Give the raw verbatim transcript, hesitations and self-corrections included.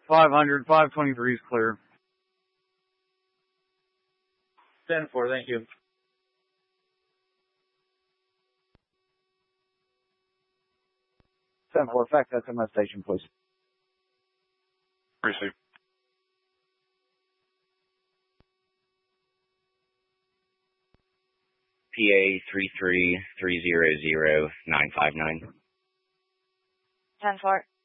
five hundred, five twenty-three is clear. ten four, thank you. ten four, fax S M S station, please. Receive. P A three three three zero zero nine five nine. ten four.